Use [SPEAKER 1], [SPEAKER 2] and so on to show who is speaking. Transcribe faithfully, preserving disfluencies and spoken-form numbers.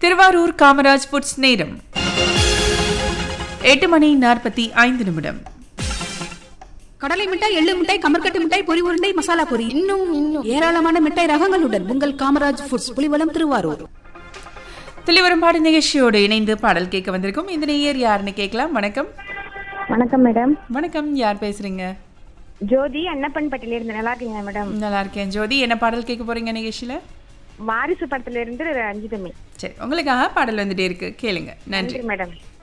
[SPEAKER 1] Thiruvarur Kamaraj foods நேரம் எட்டு மணி நாற்பத்தி ஐந்து நிமிடம்.
[SPEAKER 2] கடலை மிட்டாய், எள்ளு மிட்டாய், கமர்கட்டு மிட்டாய், பொரி உருண்டை, மசாலா பொரி, இன்னும் இன்னும் ஏராளமான மிட்டாய் ரகங்களுடன் உங்கள் காமராஜ் ஃபுட்ஸ், புலிவலம், திருவாரூர்.
[SPEAKER 1] தெளிவரும் பாடு நிகழ்ச்சியோடு இணைந்து பாடல் கேட்க வந்திருக்கும் இந்த நேயர் யாருன்னு கேட்கலாம். வணக்கம்.
[SPEAKER 3] வணக்கம் மேடம்.
[SPEAKER 1] வணக்கம், யார் பேசுறீங்க?
[SPEAKER 3] ஜோதி, அன்னப்பன் பட்டில இருந்து. நல்லா இருக்கீங்க மேடம்?
[SPEAKER 1] நல்லா இருக்கேன் ஜோதி. என்ன பாடல் கேட்க போறீங்க நிகழ்ச்சியில?
[SPEAKER 3] வாரிசு படத்துல இருந்து அஞ்சுதமே.
[SPEAKER 1] சரி, உங்களுக்காக பாடல் வந்துட்டே இருக்கு, கேளுங்க. நன்றி
[SPEAKER 3] மேடம்.